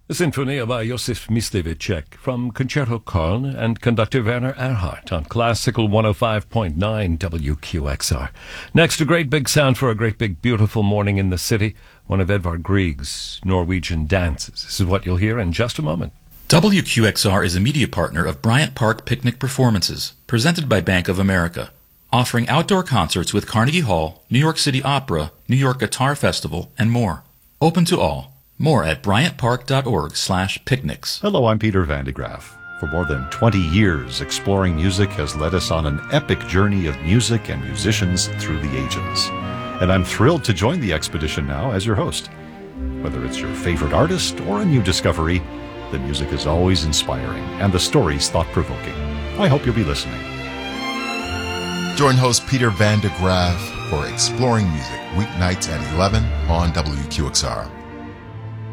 A Sinfonia by Josef Myslivicek from Concerto Köln and conductor Werner Erhardt on Classical 105.9 WQXR. Next, a great big sound for a great big beautiful morning in the city, one of Edvard Grieg's Norwegian dances. This is what you'll hear in just a moment. WQXR is a media partner of Bryant Park Picnic Performances, presented by Bank of America, offering outdoor concerts with Carnegie Hall, New York City Opera, New York Guitar Festival, and more. Open to all. More at bryantpark.org/picnics. Hello, I'm Peter Van de Graaf. For more than 20 years, Exploring Music has led us on an epic journey of music and musicians through the ages. And I'm thrilled to join the expedition now as your host. Whether it's your favorite artist or a new discovery, the music is always inspiring and the stories thought-provoking. I hope you'll be listening. Join host Peter Van de Graaf for Exploring Music, weeknights at 11 on WQXR.